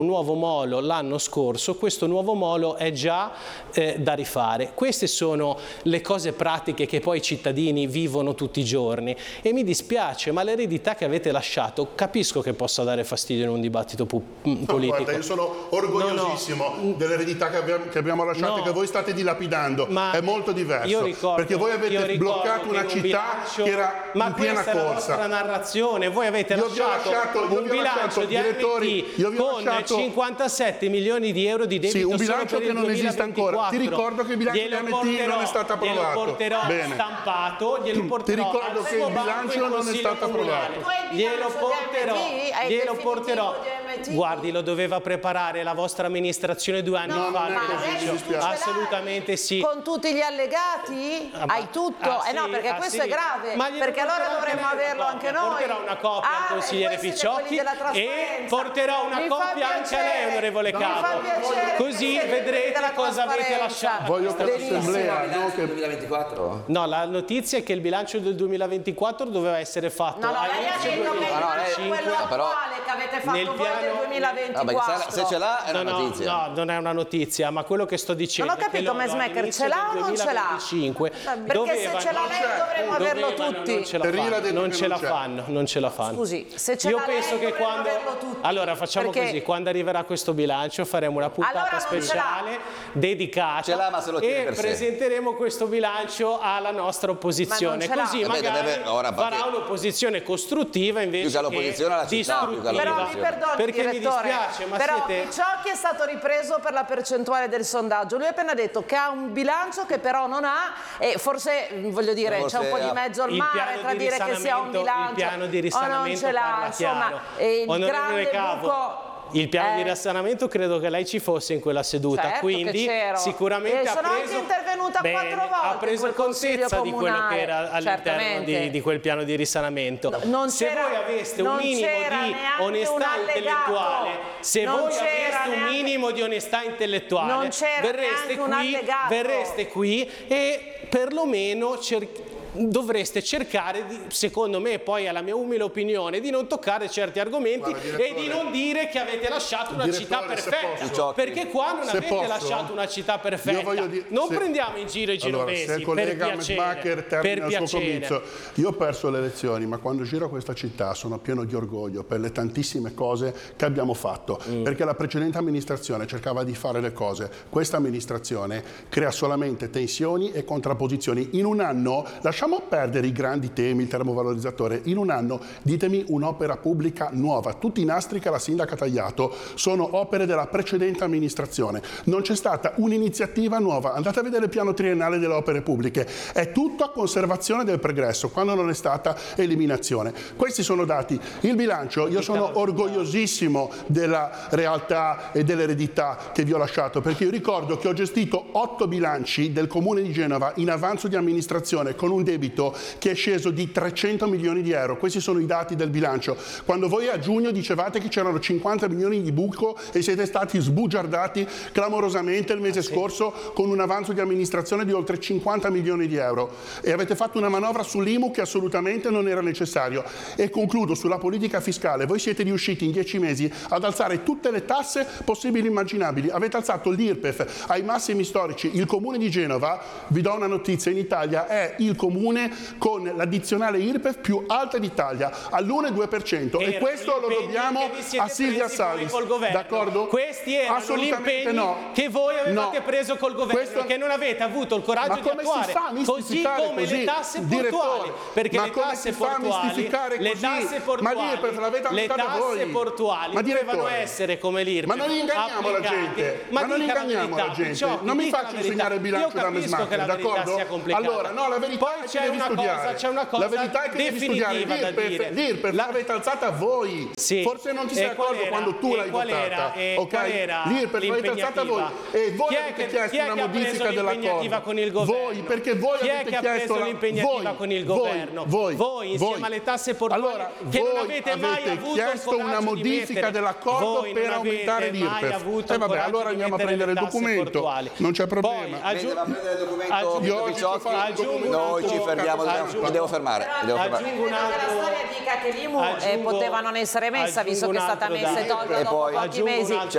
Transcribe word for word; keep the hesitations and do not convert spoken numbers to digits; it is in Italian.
un nuovo molo l'anno scorso, questo nuovo molo è già eh, da rifare. Queste sono le cose pratiche che poi i cittadini vivono tutti i giorni e mi dispiace, ma l'eredità che avete lasciato capisco che possa dare fastidio in un dibattito politico. No, guarda, io sono orgogliosissimo no, no. dell'eredità che abbiamo, che abbiamo lasciato no, e che voi state dilapidando, ma è molto diverso, io ricordo, perché voi avete bloccato una città bilancio, che era ma in piena corsa. Ma questa è la corsa. vostra narrazione, voi avete io lasciato, lasciato un bilancio di A R T con lasciato... cinquantasette milioni di euro di debito. Sì, un bilancio che non esiste ancora. Ti ricordo che il bilancio di A R T non è stato approvato. Glielo porterò Bene. stampato, glielo porterò. Ti ricordo che il bilancio non è stato approvato. Glielo porterò, glielo porterò. Guardi, lo doveva preparare la vostra amministrazione due anni no, fa. Non è così, assolutamente sì. Con tutti gli allegati? Ah, Hai tutto? ah, eh no, perché ah, questo sì. è grave. Ma perché allora dovremmo averlo copia, anche noi. Porterò una copia ah, al consigliere Picciocchi e porterò una Mi copia anche a lei, onorevole Capo. Così vedrete cosa avete lasciato. Voglio che l'assemblea no, che duemilaventiquattro? No, la notizia è che il bilancio del duemilaventiquattro doveva essere fatto no, no, lei ha detto che è quello attuale che avete fatto nel voi piano... del duemilaventiquattro. No, se ce l'ha è una no, notizia. No, non è una notizia, ma quello che sto dicendo. Non ho capito, Messmaker, ce l'ha o non ce l'ha? Perché se ce l'ha lei dovremmo averlo tutti. Non ce la fanno, non ce la fanno, non ce la fanno. Scusi, se ce Io l'ha penso lei che quando allora facciamo perché... così, quando arriverà questo bilancio faremo una puntata allora speciale dedicata ce ma se lo e per presenteremo sé. questo bilancio alla nostra opposizione, ma così magari deve, ora, farà un'opposizione costruttiva invece più che l'opposizione alla città, più che però mi perdoni, perché direttore, mi dispiace, ma però siete... Picciocchi è stato ripreso per la percentuale del sondaggio. Lui ha appena detto che ha un bilancio che però non ha e forse, voglio dire, c'è un po' di mezzo al mare tra dire che si ha un bilancio il piano di o risanamento non ce l'ha, insomma, il Onorevole grande Capo, buco. Il piano eh. di risanamento credo che lei ci fosse in quella seduta, certo quindi sicuramente e ha sono preso, anche intervenuta bene, quattro volte ha preso contezza di quello che era all'interno di, di quel piano di risanamento. No, non se voi aveste un minimo di onestà intellettuale, se non voi aveste un neanche, minimo di onestà intellettuale, verreste qui, verreste qui e perlomeno cercate dovreste cercare, di, secondo me, poi alla mia umile opinione, di non toccare certi argomenti e di non dire che avete lasciato una città perfetta, perché qua non avete posso, lasciato una città perfetta. Dire, non se, prendiamo in giro i genovesi, allora, se il collega per piacere, per il suo piacere. Io ho perso le elezioni, ma quando giro a questa città sono pieno di orgoglio per le tantissime cose che abbiamo fatto, mm. perché la precedente amministrazione cercava di fare le cose, questa amministrazione crea solamente tensioni e contrapposizioni. In un anno lasciamo Lasciamo perdere i grandi temi, il termovalorizzatore. In un anno ditemi un'opera pubblica nuova. Tutti i nastri che la sindaca ha tagliato sono opere della precedente amministrazione. Non c'è stata un'iniziativa nuova. Andate a vedere il piano triennale delle opere pubbliche. È tutto a conservazione del pregresso, quando non è stata eliminazione. Questi sono dati. Il bilancio, io sono orgogliosissimo della realtà e dell'eredità che vi ho lasciato, perché io ricordo che ho gestito otto bilanci del Comune di Genova in avanzo di amministrazione con un debito che è sceso di trecento milioni di euro. Questi sono i dati del bilancio. Quando voi a giugno dicevate che c'erano cinquanta milioni di buco e siete stati sbugiardati clamorosamente il mese ah, sì. scorso con un avanzo di amministrazione di oltre cinquanta milioni di euro e avete fatto una manovra sull'I M U che assolutamente non era necessario. E concludo sulla politica fiscale. Voi siete riusciti in dieci mesi ad alzare tutte le tasse possibili e immaginabili. Avete alzato l'I R P E F ai massimi storici. Il Comune di Genova, vi do una notizia, in Italia è il comune con l'addizionale I R P E F più alta d'Italia all'uno virgola due per cento e questo lo dobbiamo a Silvia Salis, d'accordo? Questi erano gli impegni no. che voi avevate no. preso col governo, questo... che non avete avuto il coraggio di attuare, così come così? le tasse Direttore, portuali, perché ma le tasse portuali, le tasse portuali, ma le tasse portuali ma dovevano essere come l'I R P E F. Ma non inganniamo la gente, ma, ma non inganniamo la gente, non mi faccio insegnare il bilancio da Messmaker, d'accordo? Allora, no, la verità è che devi studiare. C'è una cosa la verità è che devi studiare. L'I R P E F l'avete alzata voi. Sì. Forse non ti sei accorto quando tu l'hai votata. Okay? L'I R P E F l'avete alzata voi. E voi avete chiesto una modifica dell'accordo. Voi, perché voi avete chiesto l'impegnativa con il governo. Voi, voi insieme alle tasse portuali allora, che non voi avete mai avuto chiesto una modifica dell'accordo per aumentare l'I R P E F. E vabbè, allora andiamo a prendere il documento. Non c'è problema. Andiamo a prendere il documento Picciocchi. Noi ci fermiamo, mi devo fermare. Mi devo fermare. Aggiungo un altro, che la storia dica che l'I M U eh, poteva non essere messa, visto che è stata messa e tolta dopo pochi mesi.